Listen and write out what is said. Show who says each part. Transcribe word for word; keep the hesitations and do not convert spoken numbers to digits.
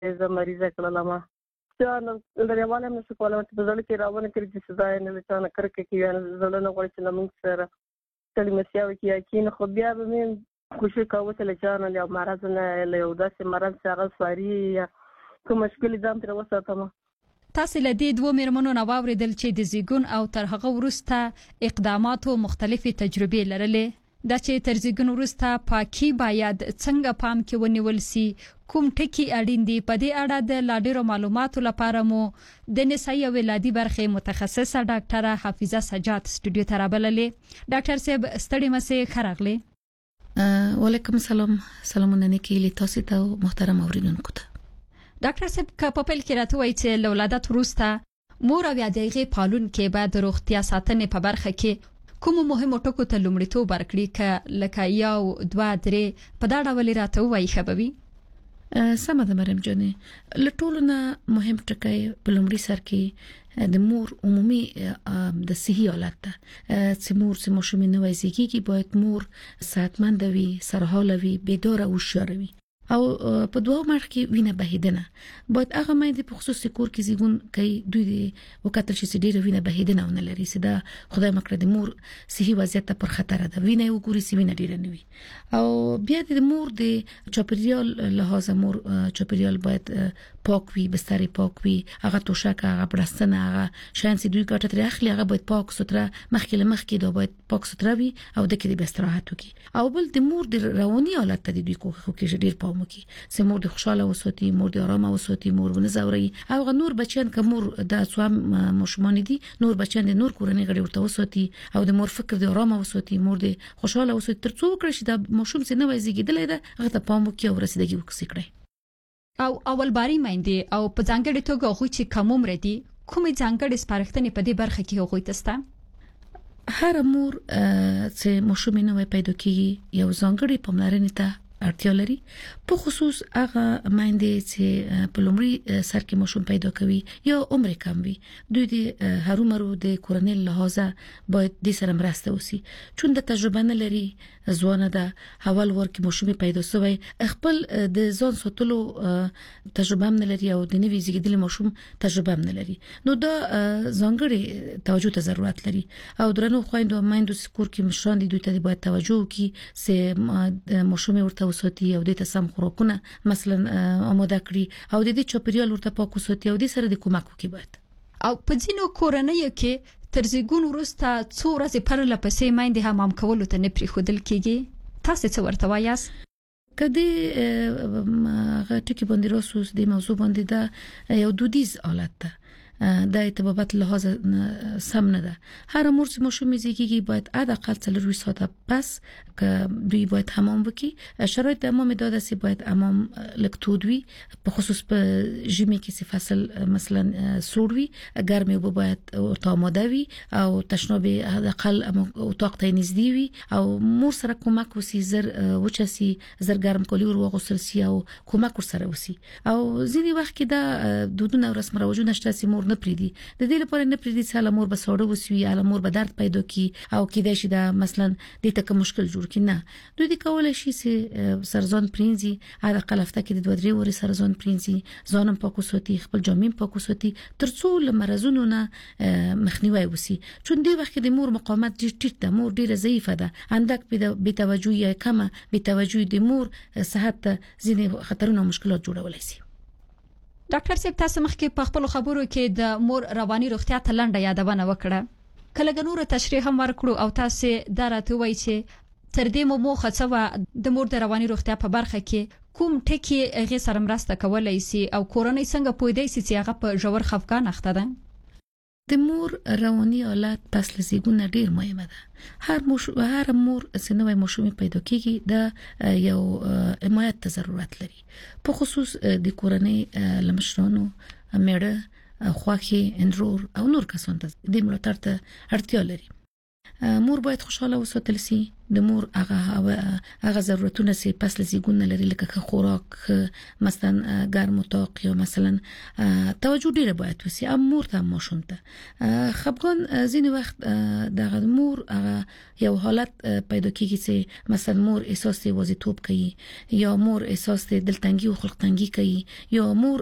Speaker 1: زه مریضه کړله ما چې نو د یوالم نشو کولای چې په ځل کې راونه کړی چې صدا نه لچانه کرکه کې یا زړه نه غوړي چې لمونږ سره تل مسیاوي کې یقین خو بیا به مې کوشش کوو چې لچانه له مرض نه له یو داسې مرض څخه سواری یا کوم مشکل ځم تر وساتم.
Speaker 2: تاسو له دې دوه میرمنو نو واوریدل چې د زیګون او تر هغه وروسته اقداماتو مختلفې تجربې لرلې دا چې تر زیګون وروسته پاکي باید څنګه پام کې ونیول سي کوم ټکی اړین دي په دې اړه د لا ډیرو معلوماتو لپاره مو د نسایي او ولادي برخې متخصصه ډاکټره حافظه سجاد سټوډیو ته راغلې. ډاکټر صاحب ستړي مسې خراغلي.
Speaker 3: وعلیکم السلام سلامونه نیکی تاسو ته محترم اوریدونکو ته.
Speaker 2: ډاکټر صاحب کا په پیل کې راته وایي چې له ولادت وروسته مور او یادېغه پالون کې بعد روغتیا ساتنې په برخه کې کوم مهمو ټکو ته لومړیتوب ورکړي ک لکه یو دوه درې په دا ډول راته وایي خبري.
Speaker 3: سمه ده مریم جانې لټولونه مهم ټکی په لومړي سر کې د مور عمومي د صحي حالت ته چې مور چې ماشوم نه وایي کیږي باید مور صحتمند وي سرحال وي بيدار او هوښیار وي او په دوه مرخ کې وینه بهیدنه باید هغه مې د خصوصي کور کې زیګون کوي دوی د وکټل شي ډیره وینه بهیدنه ونه لري سدا خدای مکړه د مور صحي وضعیت ته پر خطر ده وینه یو ګوري سی وینه ډیره نوي او بیا د مور د چاپریال لحاظ مور چاپریال باید پاک وي بستر پاک وي هغه توشک هغه برستنه هغه شانسي دوی ګټه تر اخلي هغه باید پاک ستره مخکې مخکې دا باید پاک ستره وي او د کې د استراحت وکي او بل د مور د رواني حالت ته دوی کوخه کې ډیر پام وکي چې مور د خوشاله وساتي مور د آرام وساتي مور ونه زوري او نور بچیان که مور د څوام مشمان دي نور بچیان د نور کورنۍ غړي ورته وساتي او د مور فکر د آرام وساتي مور د خوشاله وساتي ترڅو کړی شي د مشوم څخه نه وایي ده هغه ته پام وکي او رسیدګي وکړي کړی
Speaker 2: او اول باری مېندې او په ځانګړي توګه خو چې کوم ردي کومې ځانګړي سپارښتنې په دې برخه کې هغوی تسته
Speaker 3: هر مور چې مشوم نه وای پیدا کیږي یو ځانګړي پاملرنې ته اړتیا لري په خصوص هغه مېندې چې په لومړي سر کې مشوم پیدا کوي یا عمر کم وي دوی د هرومرو د کورنۍ لحاظه باید د سره مرسته وسی چون د تجربه نه لري ځوانه ده اول ورکه مشوم پیدا شوی خپل د ځان ساتلو تجربه هم نه لري او د نوي زیږیدل مشوم تجربه هم نه لري نو دا ځانګړي توجه ته ضرورت لري او درنو خويندو مېندو سکور کې مشران دي دوی ته باید توجه وکړي چې مشوم ورته وساتي او د تسم خوراکونه مثلا آماده کړي او د دې چاپیریال ورته پاک وساتي او د سره د کومک وکړي باید
Speaker 2: او په ځینو کورنۍ کې تر زیګون وروسته څو ورځې پر لپسې مېندې حمام کولو ته نه پریښودل کیږي تاسو څه ورته وایاست
Speaker 3: کدی غټی باندې راسوس د موضوع باندې دا یو دودیز حالت ده د ارتباط لحاظ سم نه ده هر مور چې مشوم زیږیږي باید حداقل څلور ساعت پس که دوی باید حمام وکړي شرایط د حمام داده سي باید حمام لکتود وي په خصوص په ژمي کې چې فصل مثلا سوړ وي ګرمي وب باید آماده وي او تشناب حداقل اتاق ته نږدې وي او مور سره کومک وسی زر وچسي زر ګرم کولی ور وغسل سي او کومک سره وسی او ځینی وخت کې دا دودونه رسم رواجونه شته چې مور نه پریدي د دې لپاره نه پریدي چې له مور به سوړو وسوي له مور به درد پیدا کی او کېدای شي دا مثلا د تک مشکل جوړ کی نه دوی د کولای شي چې سرزون پرینزي هغه قلفته کې د دوه درې ورې سرزون پرینزي ځانم پاکو سوتي خپل جامې پاکو سوتي ترڅو له مرزونو نه مخنیوي وسی چون دی وخت د مور مقاومت ډیر ټیټ ده مور ډیره ضعیفه ده اندک به توجهي یا کمه به توجهي د مور صحت ځینې خطرونه مشکلات جوړولای شي.
Speaker 2: ډاکټر صاحب تاسو مخکې په خپل خبرو کې د مور رواني روغتیا ته لنډه یادونه وکړه کله ګنور تشریح هم ورکړو او تاسو دا راته وایي چې تر دې مو موخه څه د مور د رواني روغتیا په برخه کې کوم ټکی هغه سره مرسته کولای شي او کورنۍ څنګه پوهیدای شي چې هغه په ژور خفقان اخته ده
Speaker 3: د مور رواني حالت پس لزیګونه ډیر مهمه ده هر مش هر مور سنوي مشوم پیدا کیږي د یو حمایت ته ضرورت لري په خصوص د کورنۍ لمشرانو مېړه خواخي اندرور او نور کسان ته د ملاتړ ته اړتیا لري مور باید خوشاله وساتل سي د مور هغه هغه ضرورتونه سي پس لزیګون لري لکه خوراک مثلا ګرم اتاق یا مثلا توجه ډیره باید وسی ام مور ته ماشوم ته خپګان ځینې وخت دغه مور هغه یو حالت پیدا کیږي چې مثلا مور احساس دی وځي توپ کوي یا مور احساس دی دلتنګي او خلقتنګي کوي یا مور